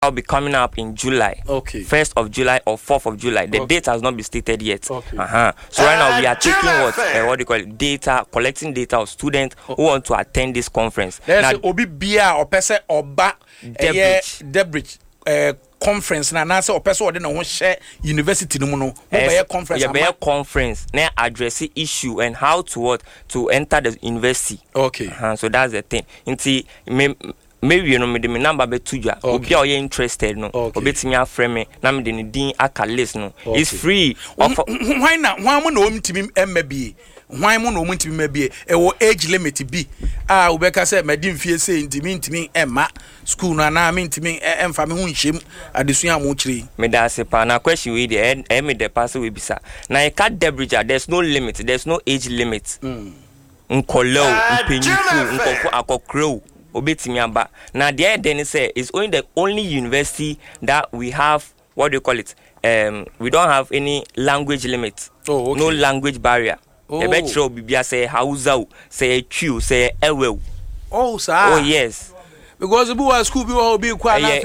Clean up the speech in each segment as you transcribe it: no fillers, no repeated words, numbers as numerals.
will be coming up in July. Okay. 1st of July or 4th of July. The date has not been stated yet. Okay. So right now we are taking what do you call it? Data, collecting data of students who want to attend this conference. There's Obi Bia or Pese Oba Debridge conference na na say opese ode na ho share university no no be conference conference na address issue and how to enter the university. Okay. So that's the thing. Nti maybe you know me the number be tuja obi a you interested no obetimi afre me na me the din aka list no. It's free. Why na mo ntimi mmabie why mo no ntimi mmabie e wo age limit bi obeka say madi mfie say ntimi emma school no na me ntimi emfa me hu nhyem adesua mo kire me da se pa na question we the me the person we bisa na e ka Debridge there's no limit, there's no age limit. Nkolo mpenyifu nkoko akokro obetimi aba na there then say it's only the only university that we have what do you call it we don't have any language limit. No language barrier. Ebetro bibia say Hausa, say Twi, say Ewe. Oh sir. Oh yes. Because the boy school be all be quite I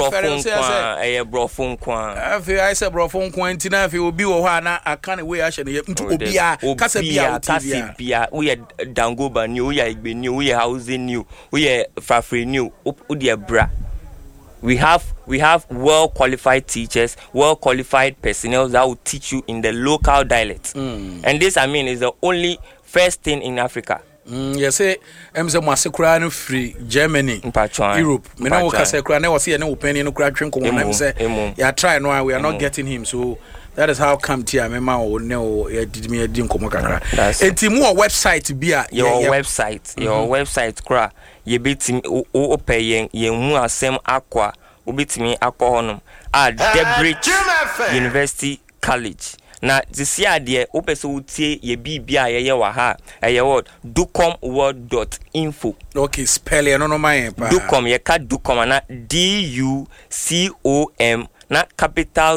say brofon kwantina fi obi wo ha na aka we ahye ne ntu obia kasa bia we dangoba new we igbe new we Hausa new we frafre new o de bra. We have well qualified teachers, well qualified personnel that will teach you in the local dialect. And this is the only first thing in Africa. Yes, say masekura no free Germany, Europe. Me na wo kasa kura na wo se na open no kura twen ko na say ya try no we are not getting him. So that is how come tia me ma wo ne wo did me edi nkomo kakra. Enti mu website bia your website kura ye betimi o pay yen mu asem akwa obetimi akọ honum Debridge University College. Na this year there opese utie ye bibia ye wa ha what ducomworld.info. Okay, spell it no my pa ducom ye ka ducom na DUCOM na capital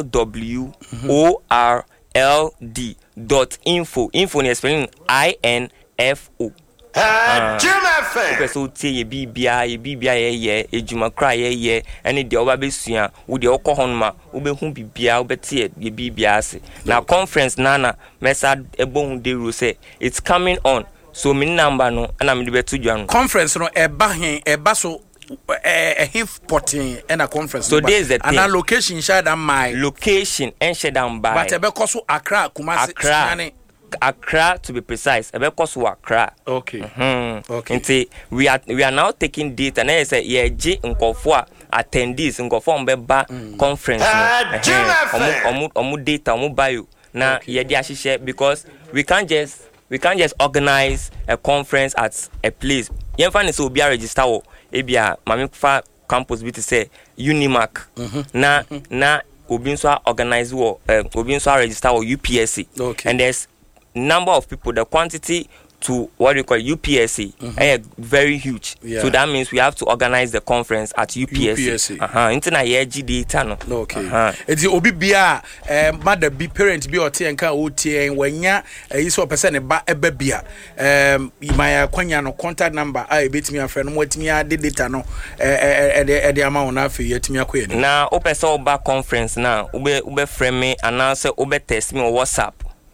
WORLD.info. Info ni spelling INFO. Person tie ye bibia ye ejuma kra ye ene de oba besua wo de okohonma wo be hu bibia wo betie ye bibia ase na conference nana mesa ebohun de ru say it's coming on. So me number no na me de betu dwan conference no eba so hif potting and a conference. So there's the thing. And a location shared and my location and shared down by but ebe koso Accra Kumasi Accra to be precise. Ebeko Accra. Okay. Okay. Nti we are now taking data. Na say ye G nkofo attendees nkofo mbeba conference. Omu data omu bio. Na ye di ahihye because we can't just organize a conference at a place. Yen fa ne say obi register wo ebia mame fa campus bi to say Unimac. Na obi nso organize wo obi nso register wo UPSC. Okay. And there's number of people, the quantity to what we call UPSC very huge. Yeah. So that means we have to organize the conference at UPSC. Internet yeji data no. Okay. Eti obi bia mother be parent bi ote enka otie wanya yiso person ne ba eba bia my kwanya no contact number a betimi afre no watimi ade data no e ama na afi yatimi akoye na opese oba conference na ube frame me and now say ube test me on WhatsApp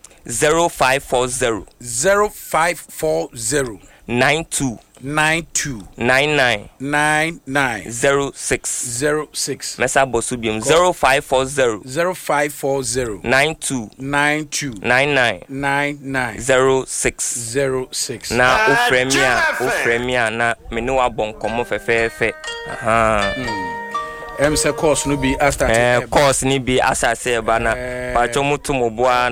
0540 92 99 06 Mesa Bosubium 0540 92 99 06 na ofremia na me no abon komo fefefe say course no be after course ni bi asase ba na pa chomutu mo boa